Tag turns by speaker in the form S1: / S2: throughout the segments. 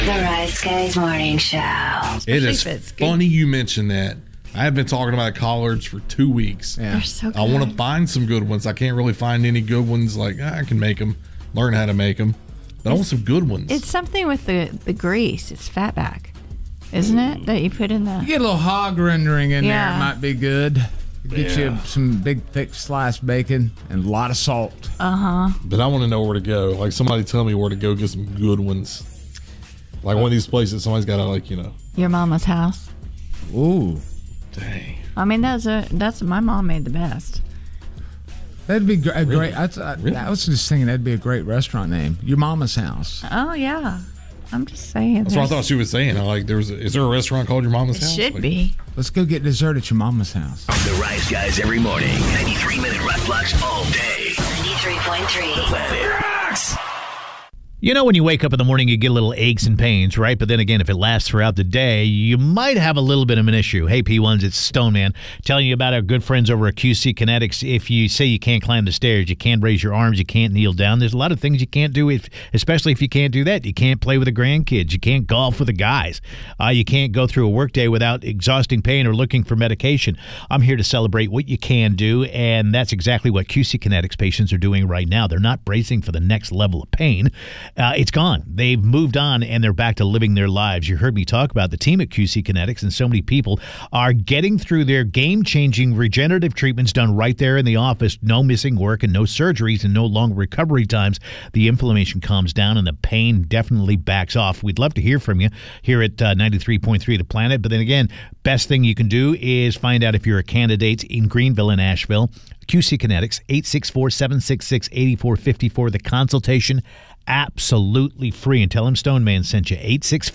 S1: The Rise Guys Morning Show.
S2: It is funny you mention that. I have been talking about collards for 2 weeks.
S3: Yeah.
S4: They're so good.
S2: I want to find some good ones. I can't really find any good ones. Like, I can make them, learn how to make them. But I want some good ones.
S4: It's something with the grease. It's fatback, isn't it? That you put in
S3: You
S4: the.
S3: get a little hog rendering in there,
S4: Yeah.
S3: it might be good. Get you some big, thick sliced bacon and a lot of salt.
S2: But I want to know where to go. Like, somebody tell me where to go get some good ones. Like one of these places, somebody's got to,
S4: Your mama's house.
S3: Ooh.
S2: Dang.
S4: I mean, that's my mom made the best.
S3: That'd be a great.
S2: Really?
S3: I was just thinking that'd be a great restaurant name. Your Mama's House.
S4: Oh yeah, I'm just saying.
S2: That's what I thought she was saying. Is there a restaurant called Your Mama's
S4: It
S2: House?
S4: should
S2: Like,
S4: be.
S3: Let's go get dessert at your Mama's house.
S5: The Rise Guys every morning. 93-minute rock blocks all day.
S1: 93.3.
S5: Planet Rocks.
S6: You know, when you wake up in the morning, you get a little aches and pains, right? But then again, if it lasts throughout the day, you might have a little bit of an issue. Hey, P1s, it's Stoneman telling you about our good friends over at QC Kinetics. If you say you can't climb the stairs, you can't raise your arms, you can't kneel down, there's a lot of things you can't do, especially if you can't do that. You can't play with the grandkids. You can't golf with the guys. You can't go through a workday without exhausting pain or looking for medication. I'm here to celebrate what you can do, and that's exactly what QC Kinetics patients are doing right now. They're not bracing for the next level of pain. It's gone. They've moved on, and they're back to living their lives. You heard me talk about the team at QC Kinetics, and so many people are getting through their game-changing regenerative treatments done right there in the office. No missing work and no surgeries and no long recovery times. The inflammation calms down, and the pain definitely backs off. We'd love to hear from you here at 93.3 The Planet. But then again, best thing you can do is find out if you're a candidate in Greenville and Asheville. QC Kinetics, 864-766-8454. The consultation, absolutely free. And tell them Stone Man sent you.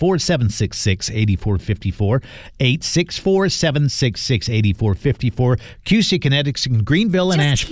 S6: 864-766-8454. 864-766-8454. QC Kinetics in Greenville and Asheville.